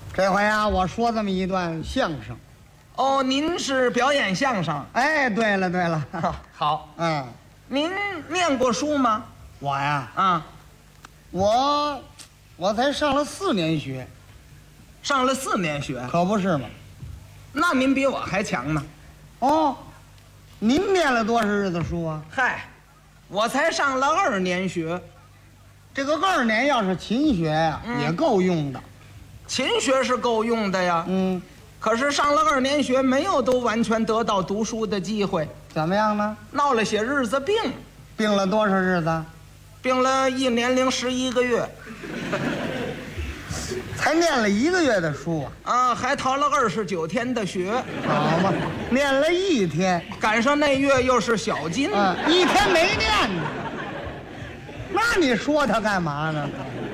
这回啊，我说这么一段相声。 哦，您是表演相声？ 哎，对了对了， 好， 嗯， 您念过书吗？ 我呀， 啊， 我才上了4年学， 上了4年学， 可不是吗？ 那您比我还强呢。 哦，您念了多少日子书啊？ 嗨，我才上了2年学， 这个2年要是勤学呀，也够用的。 勤学是够用的呀。 嗯， 可是上了2年学，没有都完全得到读书的机会， 怎么样呢？ 闹了些日子病， 病了多少日子？ 病了1年零11个月， 才念了1个月的书啊？ 啊，还逃了29天的学， 好嘛，念了1天， 赶上那月又是小金， 1天没念呢。那你说他干嘛呢？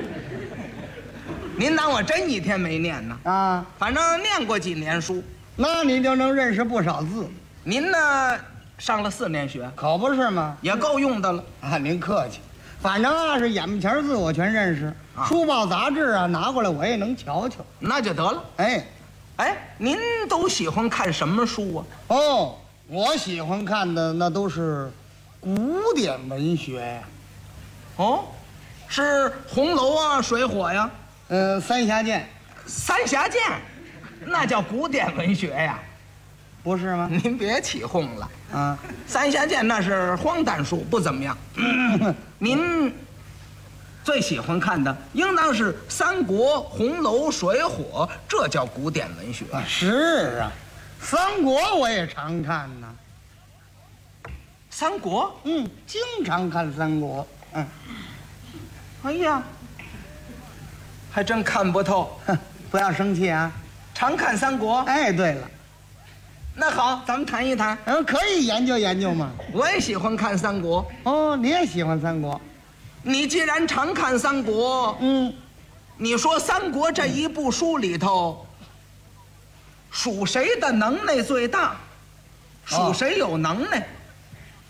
您当我真1天没念呢？ 啊， 反正念过几年书。 那你就能认识不少字， 您呢，上了4年学， 可不是吗？ 也够用的了。 啊，您客气。反正啊，是眼前字我全认识， 啊书报杂志啊拿过来我也能瞧瞧。 那就得了。 哎， 哎，您都喜欢看什么书啊？ 哦，我喜欢看的那都是古典文学呀， 哦，是红楼啊，水火呀， 三峡剑， 三峡剑，那叫古典文学呀。 不是吗？ 您别起哄了， 啊， 三峡剑那是荒诞书，不怎么样。您最喜欢看的应当是三国、红楼、水火，这叫古典文学。 是啊，三国我也常看呢。 三国， 经常看三国。 哎呀，还真看不透。 哼，不要生气啊。 常看三国。 哎，对了， 那好，咱们谈一谈。 可以研究研究嘛。 我也喜欢看三国。 哦，你也喜欢三国？ 你既然常看三国，你说三国这一部书里头，属谁的能耐最大？属谁有能耐？